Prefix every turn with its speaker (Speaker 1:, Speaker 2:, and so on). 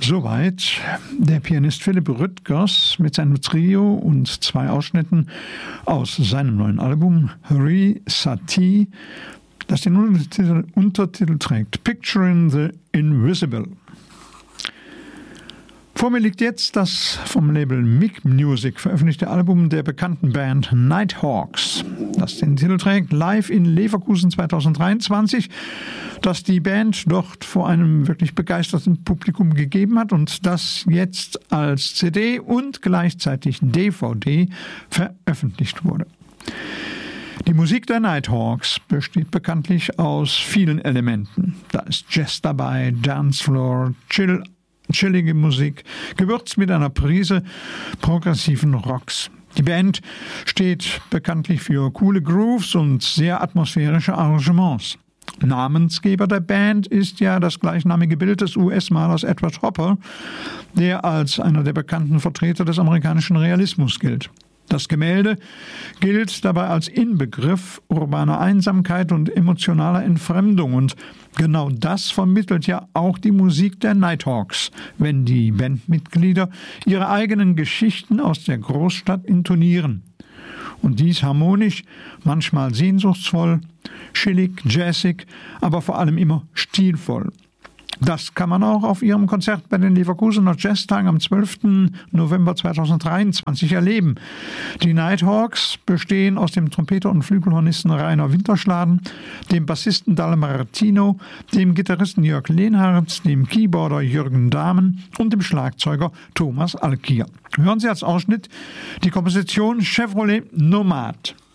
Speaker 1: Soweit der Pianist Philipp Rüttgers mit seinem Trio und 2 Ausschnitten aus seinem neuen Album Hri Sati, das den Untertitel trägt Picturing the Invisible. Vor mir liegt jetzt das vom Label Mic Music veröffentlichte Album der bekannten Band Nighthawks, das den Titel trägt Live in Leverkusen 2023, das die Band dort vor einem wirklich begeisterten Publikum gegeben hat und das jetzt als CD und gleichzeitig DVD veröffentlicht wurde. Die Musik der Nighthawks besteht bekanntlich aus vielen Elementen. Da ist Jazz dabei, Dancefloor, chillige Musik, gewürzt mit einer Prise progressiven Rocks. Die Band steht bekanntlich für coole Grooves und sehr atmosphärische Arrangements. Namensgeber der Band ist ja das gleichnamige Bild des US-Malers Edward Hopper, der als einer der bekannten Vertreter des amerikanischen Realismus gilt. Das Gemälde gilt dabei als Inbegriff urbaner Einsamkeit und emotionaler Entfremdung und genau das vermittelt ja auch die Musik der Nighthawks, wenn die Bandmitglieder ihre eigenen Geschichten aus der Großstadt intonieren. Und dies harmonisch, manchmal sehnsuchtsvoll, chillig, jazzig, aber vor allem immer stilvoll. Das kann man auch auf ihrem Konzert bei den Leverkusener Jazztagen am 12. November 2023 erleben. Die Nighthawks bestehen aus dem Trompeter und Flügelhornisten Rainer Winterschladen, dem Bassisten Dalle Martino, dem Gitarristen Jörg Lehnhardt, dem Keyboarder Jürgen Dahmen und dem Schlagzeuger Thomas Alkier. Hören Sie als Ausschnitt die Komposition Chevrolet Nomad.